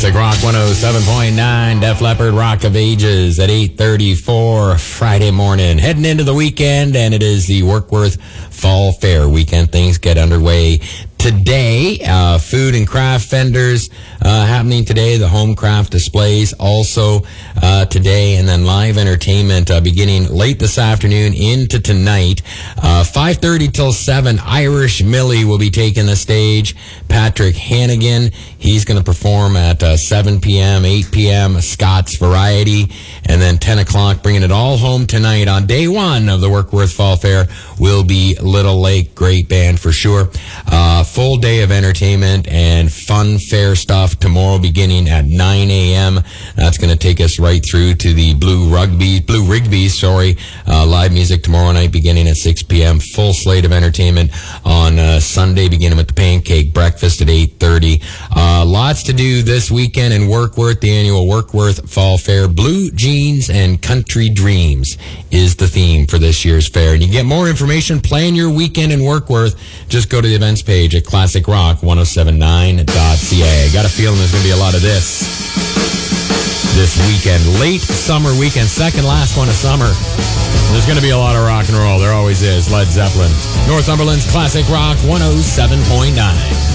Classic Rock 107.9, Def Leppard, Rock of Ages at 8:34 Friday morning. Heading into the weekend, and it is the Workworth Fall Fair weekend. Things get underway today. Food and craft vendors happening today. The home craft displays also today, and then live entertainment beginning late this afternoon into tonight. 5:30 till 7, Irish Millie will be taking the stage. Patrick Hannigan, he's going to perform at 7 p.m., 8 p.m., Scott's Variety, and then 10 o'clock, bringing it all home tonight on day one of the Workworth Fall Fair will be Little Lake. Great band for sure. Full day of entertainment and fun fair stuff tomorrow beginning at 9 a.m. That's going to take us right through to the Blue Rigby's, live music tomorrow night beginning at 6 p.m. Full slate of entertainment on Sunday beginning with the pancake breakfast at 8:30. Lots to do this weekend in Workworth, the annual Workworth Fall Fair. Blue Jeans and Country Dreams is the theme for this year's fair. And you get more information, plan your weekend in Workworth, just go to the events page at classicrock1079.ca. Got a feeling there's going to be a lot of this weekend. Late summer weekend, second last one of summer. There's going to be a lot of rock and roll. There always is. Led Zeppelin. Northumberland's Classic Rock 107.9.